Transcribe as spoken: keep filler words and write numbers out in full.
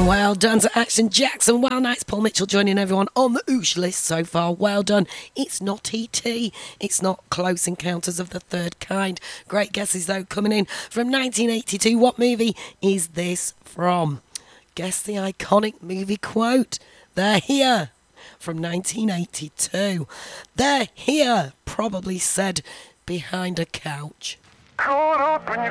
Well done to Action Jackson. Well, nice. Paul Mitchell joining everyone on the Oosh list so far. Well done. It's not E T. It's not Close Encounters of the Third Kind. Great guesses, though, coming in from nineteen eighty-two. What movie is this from? Guess the iconic movie quote. They're here. From nineteen eighty-two. They're here. Probably said behind a couch. Caught up in your